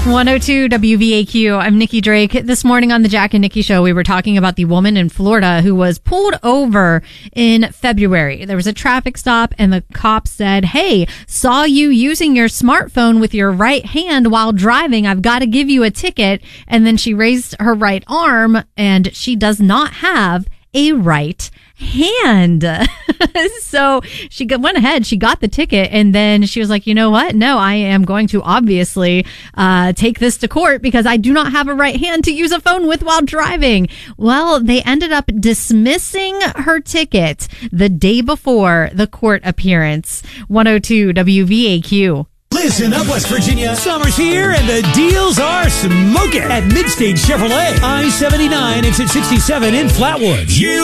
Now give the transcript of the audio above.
102 WVAQ. I'm Nikki Drake. This morning on the Jack and Nikki Show, we were talking about the woman in Florida who was pulled over in February. There was a traffic stop and the cop said, "Hey, saw you using your smartphone with your right hand while driving. I've got to give you a ticket." And then she raised her right arm and she does not have a right hand. So she went ahead, she got the ticket, and then she was like, you know what? No, I am going to obviously take this to court because I do not have a right hand to use a phone with while driving. Well, they ended up dismissing her ticket the day before the court appearance. 102 WVAQ. Listen up, West Virginia. Summer's here and the deals are smoking at Midstage Chevrolet. I-79 exit 67 in Flatwoods. You